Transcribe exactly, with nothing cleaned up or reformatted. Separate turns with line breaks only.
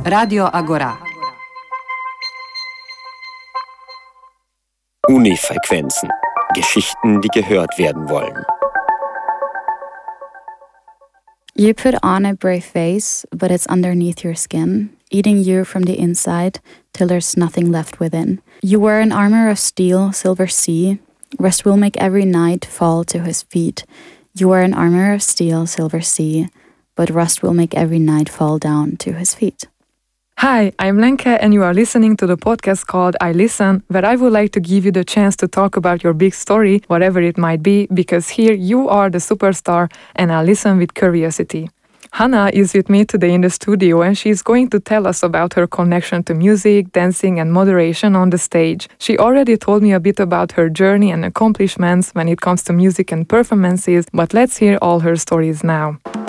Radio Agora.
Unifrequenzen. Geschichten, die gehört werden wollen.
You put on a brave face, but it's underneath your skin, eating you from the inside till there's nothing left within. You wear an armor of steel, silver sea. Rust will make every knight fall to his feet. You wear an armor of steel, silver sea, but rust will make every knight fall down to his feet.
Hi, I'm Lenke and you are listening to the podcast called I Listen, where I would like to give you the chance to talk about your big story, whatever it might be, because here you are the superstar and I listen with curiosity. Hannah is with me today in the studio and she's going to tell us about her connection to music, dancing and moderation on the stage. She already told me a bit about her journey and accomplishments when it comes to music and performances, but let's hear all her stories now.